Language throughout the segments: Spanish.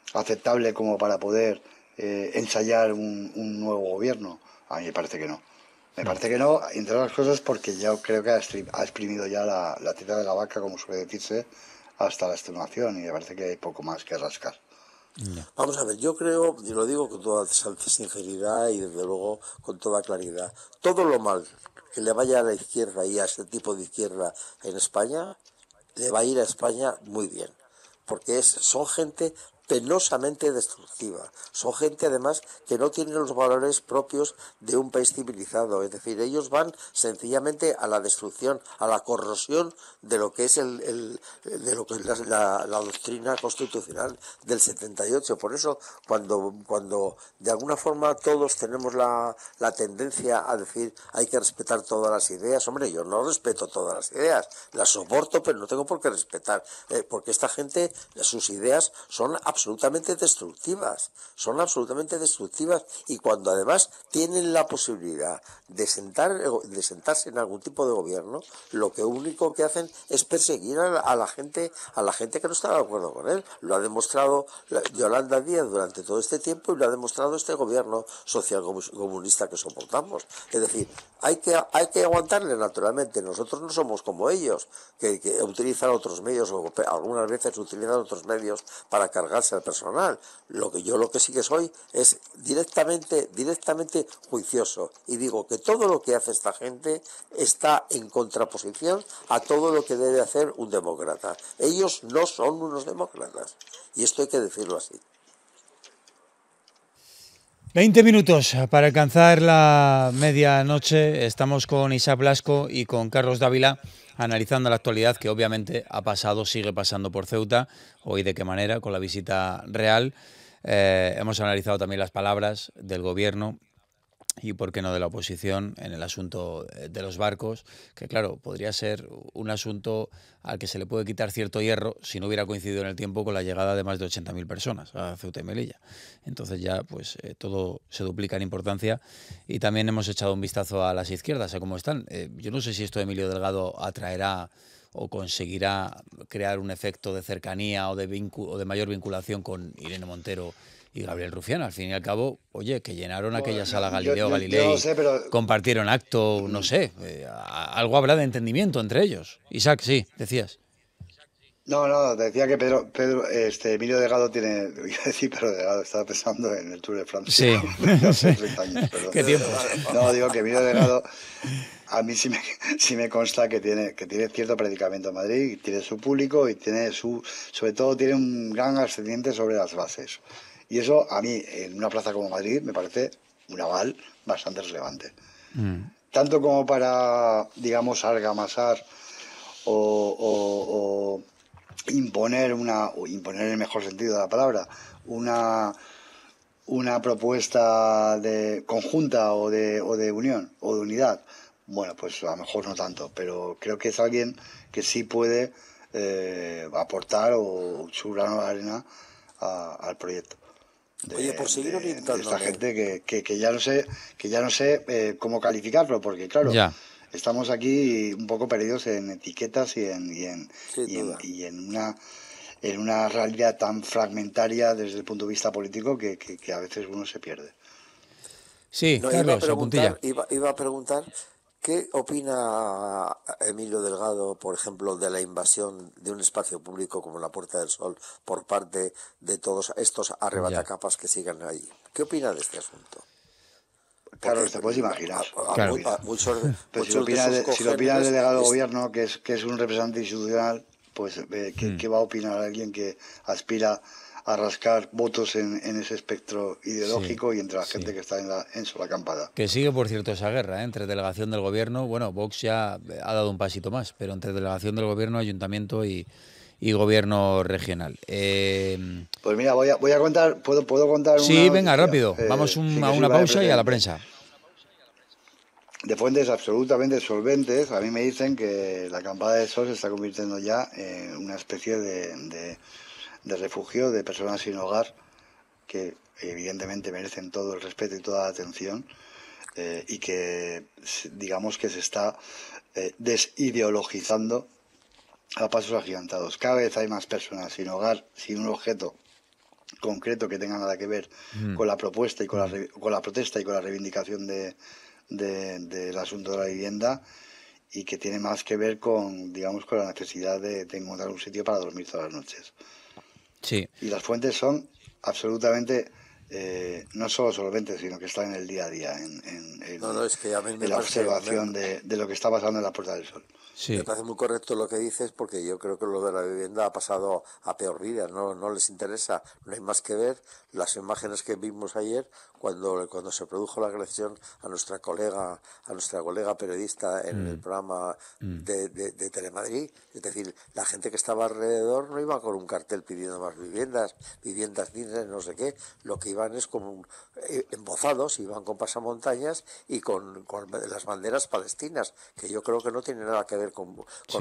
aceptable como para poder ensayar un nuevo gobierno. A mí me parece que no. Me parece que no, entre otras cosas porque yo creo que ha exprimido ya la teta de la vaca, como suele decirse, hasta la extenuación, y me parece que hay poco más que rascar. Ya. Vamos a ver, yo creo, y lo digo con toda sinceridad y desde luego con toda claridad, todo lo mal que le vaya a la izquierda y a este tipo de izquierda en España, le va a ir a España muy bien, porque son gente penosamente destructiva, son gente además que no tiene los valores propios de un país civilizado, es decir, ellos van sencillamente a la destrucción, a la corrosión de lo que es de lo que es la doctrina constitucional del 78. Por eso cuando de alguna forma todos tenemos la tendencia a decir hay que respetar todas las ideas, hombre, yo no respeto todas las ideas, las soporto, pero no tengo por qué respetar, porque esta gente, sus ideas son absolutamente destructivas, y cuando además tienen la posibilidad de sentarse en algún tipo de gobierno, lo que único que hacen es perseguir a la gente que no está de acuerdo con él. Lo ha demostrado Yolanda Díaz durante todo este tiempo y lo ha demostrado este gobierno social comunista que soportamos. Es decir, hay que aguantarle naturalmente. Nosotros no somos como ellos, que utilizan otros medios o algunas veces utilizan otros medios para cargarse al personal. Lo que sí que soy es directamente juicioso y digo que todo lo que hace esta gente está en contraposición a todo lo que debe hacer un demócrata. Ellos no son unos demócratas y esto hay que decirlo así. 20 minutos para alcanzar la medianoche. Estamos con Isaac Blasco y con Carlos Dávila analizando la actualidad que obviamente ha pasado, sigue pasando por Ceuta. Hoy de qué manera, con la visita real. Hemos analizado también las palabras del gobierno y por qué no de la oposición en el asunto de los barcos, que claro, podría ser un asunto al que se le puede quitar cierto hierro si no hubiera coincidido en el tiempo con la llegada de más de 80.000 personas a Ceuta y Melilla. Entonces ya pues todo se duplica en importancia y también hemos echado un vistazo a las izquierdas, a cómo están. Yo no sé si esto de Emilio Delgado atraerá o conseguirá crear un efecto de cercanía o de mayor vinculación con Irene Montero y Gabriel Rufián. Al fin y al cabo, oye, que llenaron aquella Bueno, sala yo no Galileo-Galilei, sé, pero compartieron acto, no sé, algo habrá de entendimiento entre ellos. Isaac, sí, decías. no, te decía que Emilio Delgado tiene, iba a decir Pedro Delgado, estaba pensando en el Tour de Francia Sí, de hace 30 años, perdón. qué tiempos. No, digo que Emilio Delgado, a mí sí me consta que tiene cierto predicamento en Madrid, y tiene su público y sobre todo tiene un gran ascendiente sobre las bases. Y eso a mí, en una plaza como Madrid, me parece un aval bastante relevante. Tanto como para, digamos, argamasar o imponer en el mejor sentido de la palabra, una propuesta de conjunta o de unión o de unidad. Bueno, pues a lo mejor no tanto, pero creo que es alguien que sí puede aportar o su grano de arena al proyecto Oye, por seguir de esta orientándome, gente que ya no sé cómo calificarlo, porque claro, Ya. estamos aquí un poco perdidos en etiquetas sin duda. y en una realidad tan fragmentaria desde el punto de vista político que a veces uno se pierde. Sí, No, Carlos, apuntilla. iba a preguntar qué opina Emilio Delgado, por ejemplo, de la invasión de un espacio público como la Puerta del Sol por parte de todos estos Ya, arrebatacapas que sigan ahí. ¿Qué opina de este asunto? Porque Carlos, te puedes imaginar lo que claro. opina. Pero muchos de sus si lo opina el congéneres delegado de gobierno, que es un representante institucional, pues ¿qué va a opinar alguien que aspira a rascar votos en ese espectro Sí, ideológico y entre la gente sí. que está en sola acampada? Que sigue, por cierto, esa guerra, entre delegación del gobierno. Bueno, Vox ya ha dado un pasito más, pero entre delegación del gobierno, ayuntamiento y gobierno regional. Pues mira, voy a contar, puedo contar una Sí, venga, noticia, rápido. Vamos sí a que una sirva de pausa y a la precedente. prensa. De fuentes absolutamente solventes, a mí me dicen que la acampada de Sol se está convirtiendo ya en una especie de refugio de personas sin hogar que evidentemente merecen todo el respeto y toda la atención y que digamos que se está desideologizando a pasos agigantados. Cada vez hay más personas sin hogar, sin un objeto concreto que tenga nada que ver con la propuesta y con la protesta y con la reivindicación del asunto de la vivienda, y que tiene más que ver con, digamos, con la necesidad de encontrar un sitio para dormir todas las noches. Sí. Y las fuentes son absolutamente, no solo solventes, sino que están en el día a día, es que a mí me en la parece, observación de lo que está pasando en la Puerta del Sol. Sí. Me parece muy correcto lo que dices, porque yo creo que lo de la vivienda ha pasado a peor vida, no les interesa, no hay más que ver las imágenes que vimos ayer cuando se produjo la agresión a nuestra colega periodista en el programa de Telemadrid. Es decir, la gente que estaba alrededor no iba con un cartel pidiendo más viviendas dignas, no sé qué, lo que iban es como embozados, iban con pasamontañas y con las banderas palestinas, que yo creo que no tiene nada que ver con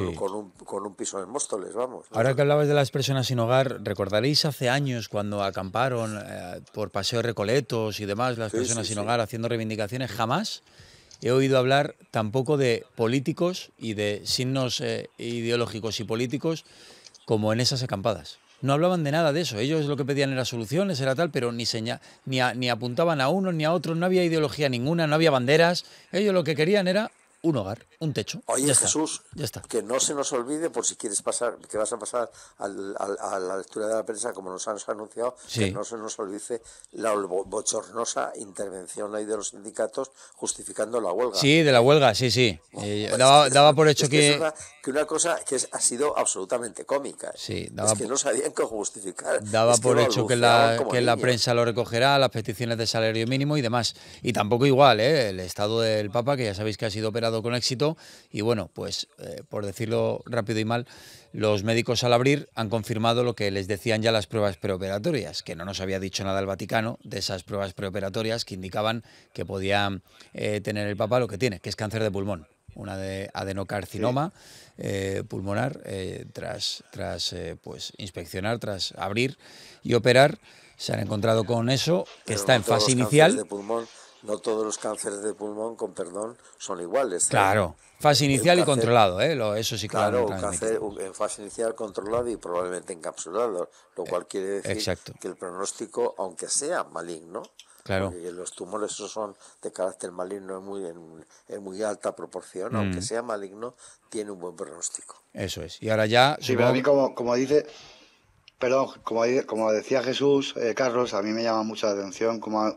un piso en Móstoles, vamos. Ahora que hablabas de las personas sin hogar, recordaréis hace años cuando acamparon por Paseo Recoletos y demás, las personas sin hogar haciendo reivindicaciones. Jamás he oído hablar tampoco de políticos y de signos ideológicos y políticos como en esas acampadas. No hablaban de nada de eso. Ellos lo que pedían era soluciones, era tal, pero ni apuntaban a unos ni a otros. No había ideología ninguna, no había banderas. Ellos lo que querían era un hogar, un techo. Oye, ya Jesús, ya está. Que no se nos olvide, por si quieres pasar, que vas a pasar a la lectura de la prensa, como nos han anunciado, que no se nos olvide la bochornosa intervención ahí de los sindicatos justificando la huelga. Sí, de la huelga, sí. Daba por hecho que una cosa que ha sido absolutamente cómica. Sí, es que no sabían cómo justificar. Daba por hecho que la prensa lo recogerá, las peticiones de salario mínimo y demás. Y tampoco igual, el estado del Papa, que ya sabéis que ha sido operado con éxito, y bueno, pues por decirlo rápido y mal, los médicos al abrir han confirmado lo que les decían ya las pruebas preoperatorias, que no nos había dicho nada el Vaticano de esas pruebas preoperatorias que indicaban que podía tener el Papa lo que tiene, que es cáncer de pulmón, una de adenocarcinoma pulmonar, tras pues inspeccionar, tras abrir y operar, se han encontrado con eso, que está en fase inicial. No todos los cánceres de pulmón, con perdón, son iguales. Claro, fase inicial y controlado, eso sí que claro, un cáncer en fase inicial controlado y probablemente encapsulado, lo cual quiere decir que el pronóstico, aunque sea maligno, claro, porque los tumores esos son de carácter maligno en muy alta proporción, aunque sea maligno, tiene un buen pronóstico. Eso es. Y ahora ya... Sí, pero a mí como dice... Perdón, como decía Jesús, Carlos, a mí me llama mucho la atención como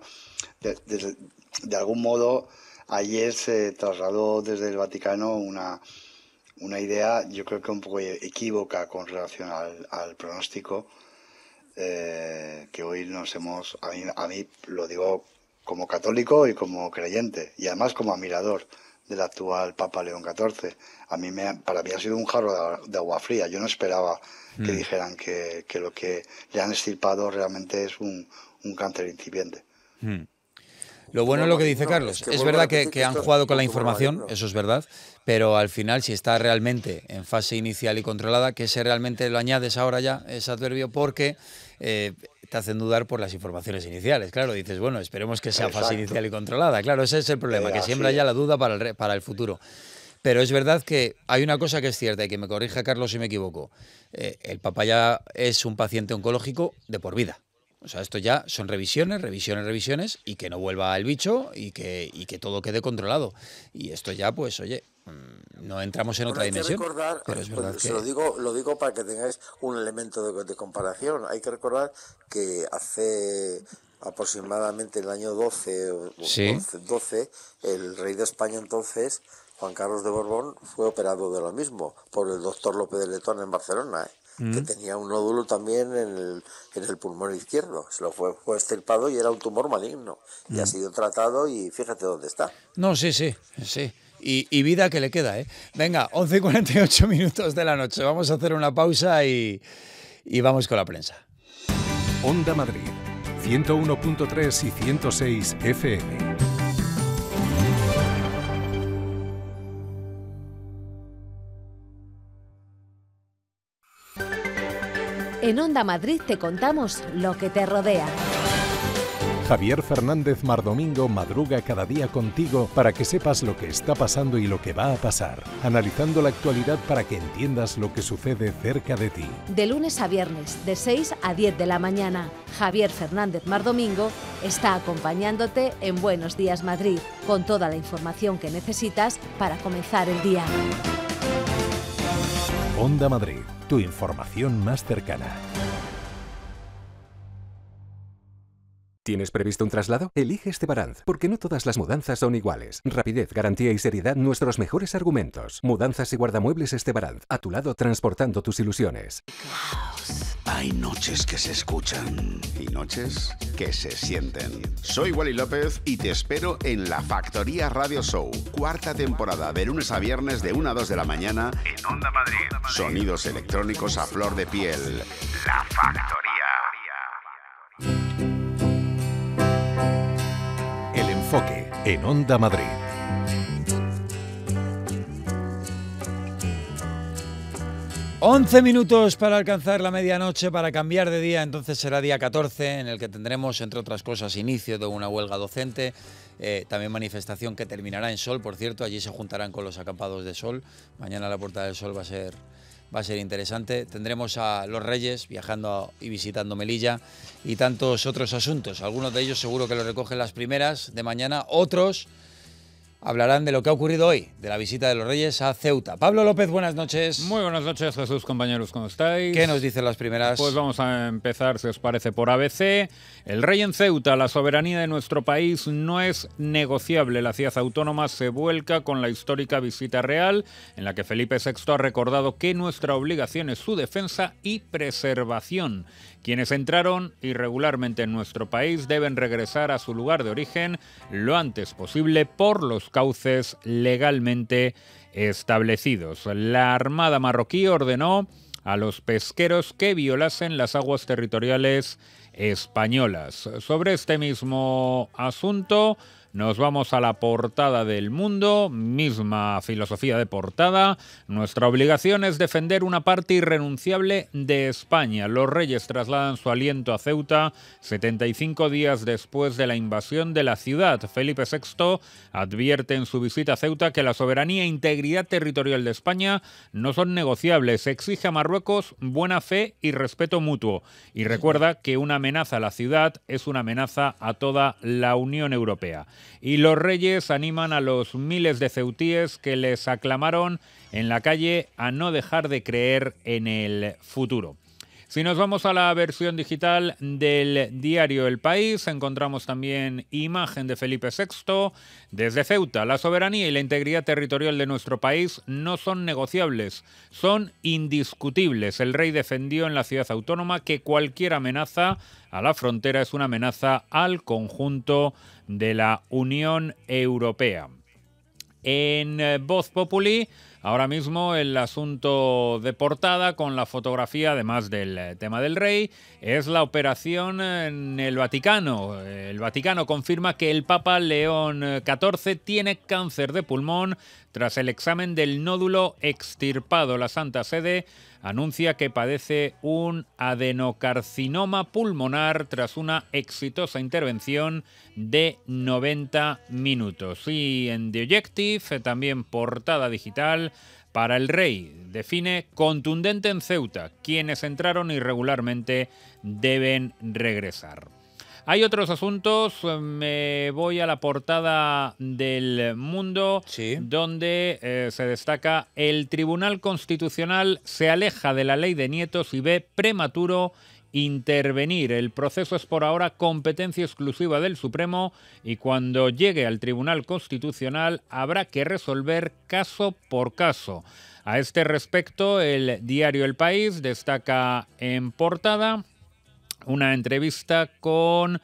de algún modo ayer se trasladó desde el Vaticano una idea, yo creo que un poco equívoca con relación al pronóstico, que hoy a mí lo digo como católico y como creyente, y además como admirador del actual Papa León XIV. Para mí ha sido un jarro de agua fría. Yo no esperaba que dijeran que lo que le han extirpado realmente es un cáncer incipiente. Lo bueno es lo que dice Carlos. Es verdad que han jugado con la información, eso es verdad, pero al final, si está realmente en fase inicial y controlada, que ese realmente lo añades ahora ya, ese adverbio, porque te hacen dudar por las informaciones iniciales. Claro, dices, bueno, esperemos que sea fase inicial y controlada. Claro, ese es el problema, que siembra ya la duda para el futuro. Pero es verdad que hay una cosa que es cierta, y que me corrija Carlos si me equivoco. El Papa ya es un paciente oncológico de por vida. O sea, esto ya son revisiones, y que no vuelva el bicho y que todo quede controlado. Y esto ya, pues, oye, no entramos en otra dimensión. Hay que recordar, pero es verdad que... lo digo para que tengáis un elemento de comparación. Hay que recordar que hace aproximadamente el año 12, el rey de España entonces, Juan Carlos de Borbón, fue operado de lo mismo por el doctor López de Letón en Barcelona, que tenía un nódulo también en el pulmón izquierdo. Se lo fue extirpado y era un tumor maligno. Y ha sido tratado y fíjate dónde está. No, sí. Y vida que le queda, ¿eh? Venga, 11:48 de la noche. Vamos a hacer una pausa y vamos con la prensa. Onda Madrid, 101.3 y 106 FM. En Onda Madrid te contamos lo que te rodea. Javier Fernández Mardomingo madruga cada día contigo para que sepas lo que está pasando y lo que va a pasar, analizando la actualidad para que entiendas lo que sucede cerca de ti. De lunes a viernes, de 6 a 10 de la mañana, Javier Fernández Mardomingo está acompañándote en Buenos Días Madrid, con toda la información que necesitas para comenzar el día. Onda Madrid, tu información más cercana. ¿Tienes previsto un traslado? Elige Estebaranz, porque no todas las mudanzas son iguales. Rapidez, garantía y seriedad, nuestros mejores argumentos. Mudanzas y guardamuebles Estebaranz, a tu lado transportando tus ilusiones. Hay noches que se escuchan y noches que se sienten. Soy Wally López y te espero en La Factoría Radio Show, 4ª temporada, de lunes a viernes de 1 a 2 de la mañana en Onda Madrid. Sonidos electrónicos a flor de piel. La Factoría. El enfoque en Onda Madrid. Once minutos para alcanzar la medianoche, para cambiar de día. Entonces será día 14, en el que tendremos, entre otras cosas, inicio de una huelga docente, también manifestación que terminará en Sol, por cierto. Allí se juntarán con los acampados de Sol. Mañana la Puerta del Sol va a ser interesante. Tendremos a los Reyes viajando y visitando Melilla y tantos otros asuntos. Algunos de ellos seguro que los recogen las primeras de mañana, otros hablarán de lo que ha ocurrido hoy, de la visita de los Reyes a Ceuta. Pablo López, buenas noches. Muy buenas noches, Jesús, compañeros, ¿cómo estáis? ¿Qué nos dicen las primeras? Pues vamos a empezar, si os parece, por ABC. El rey en Ceuta, la soberanía de nuestro país no es negociable. La ciudad autónoma se vuelca con la histórica visita real, en la que Felipe VI ha recordado que nuestra obligación es su defensa y preservación. Quienes entraron irregularmente en nuestro país deben regresar a su lugar de origen lo antes posible por los cauces legalmente establecidos. La Armada marroquí ordenó a los pesqueros que violasen las aguas territoriales españolas. Sobre este mismo asunto nos vamos a la portada del Mundo, misma filosofía de portada. Nuestra obligación es defender una parte irrenunciable de España. Los Reyes trasladan su aliento a Ceuta 75 días después de la invasión de la ciudad. Felipe VI advierte en su visita a Ceuta que la soberanía e integridad territorial de España no son negociables. Exige a Marruecos buena fe y respeto mutuo. Y recuerda que una amenaza a la ciudad es una amenaza a toda la Unión Europea. Y los Reyes animan a los miles de ceutíes que les aclamaron en la calle a no dejar de creer en el futuro. Si nos vamos a la versión digital del diario El País, encontramos también imagen de Felipe VI. Desde Ceuta, la soberanía y la integridad territorial de nuestro país no son negociables, son indiscutibles. El rey defendió en la ciudad autónoma que cualquier amenaza a la frontera es una amenaza al conjunto de la Unión Europea. En Voz Populi, ahora mismo el asunto de portada con la fotografía, además del tema del rey, es la operación en el Vaticano. El Vaticano confirma que el Papa León XIV tiene cáncer de pulmón tras el examen del nódulo extirpado. La Santa Sede anuncia que padece un adenocarcinoma pulmonar tras una exitosa intervención de 90 minutos. Y en The Objective, también portada digital para el rey. Define contundente en Ceuta. Quienes entraron irregularmente deben regresar. Hay otros asuntos, me voy a la portada del Mundo, sí, donde se destaca: el Tribunal Constitucional se aleja de la ley de nietos y ve prematuro intervenir. El proceso es por ahora competencia exclusiva del Supremo y cuando llegue al Tribunal Constitucional habrá que resolver caso por caso. A este respecto, el diario El País destaca en portada una entrevista con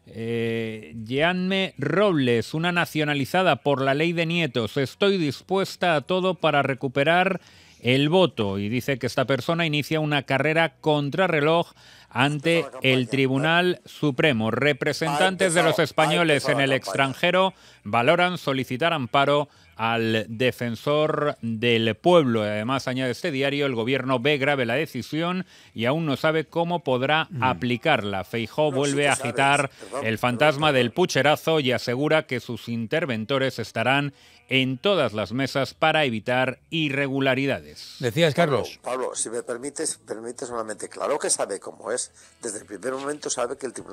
Jeanne Robles, una nacionalizada por la ley de nietos. Estoy dispuesta a todo para recuperar el voto. Y dice que esta persona inicia una carrera contrarreloj ante el Tribunal Supremo. Representantes de los españoles en el extranjero valoran solicitar amparo al defensor del pueblo. Además, añade este diario, el gobierno ve grave la decisión y aún no sabe cómo podrá aplicarla. Feijóo vuelve a agitar el fantasma del pucherazo y asegura que sus interventores estarán en todas las mesas para evitar irregularidades. Decías, Carlos. Pablo, si me permites solamente, claro que sabe cómo es. Desde el primer momento sabe que el Tribunal